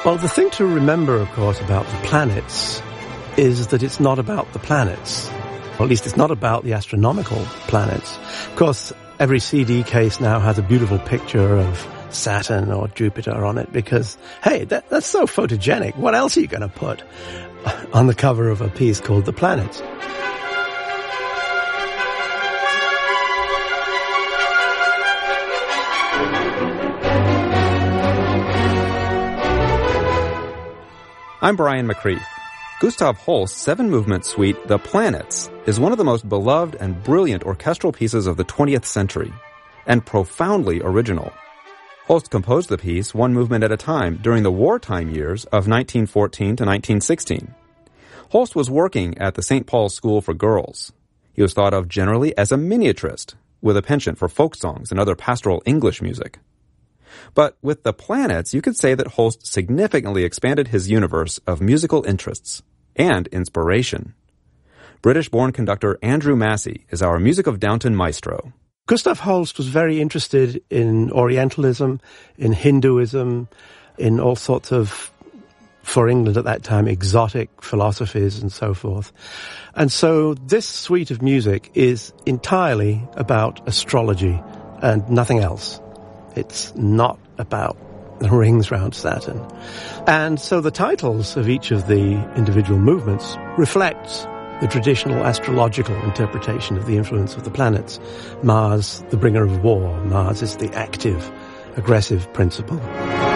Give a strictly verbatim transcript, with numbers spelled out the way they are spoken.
Well, the thing to remember, of course, about the planets is that it's not about the planets. Or at least it's not about the astronomical planets. Of course, every C D case now has a beautiful picture of Saturn or Jupiter on it because, hey, that, that's so photogenic. What else are you going to put on the cover of a piece called The Planets? I'm Brian McCree. Gustav Holst's seven-movement suite, The Planets, is one of the most beloved and brilliant orchestral pieces of the twentieth century, and profoundly original. Holst composed the piece one movement at a time during the wartime years of nineteen fourteen to nineteen sixteen. Holst was working at the Saint Paul's School for Girls. He was thought of generally as a miniaturist, with a penchant for folk songs and other pastoral English music. But with The Planets, you could say that Holst significantly expanded his universe of musical interests and inspiration. British-born conductor Andrew Massey is our Music of Downton maestro. Gustav Holst was very interested in Orientalism, in Hinduism, in all sorts of, for England at that time, exotic philosophies and so forth. And so this suite of music is entirely about astrology and nothing else. It's not about the rings round Saturn. And so the titles of each of the individual movements reflect the traditional astrological interpretation of the influence of the planets. Mars, the bringer of war. Mars is the active, aggressive principle.